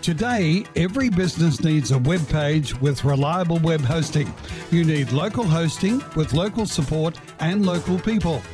Today, every business needs a web page with reliable web hosting. You need local hosting with local support and local people.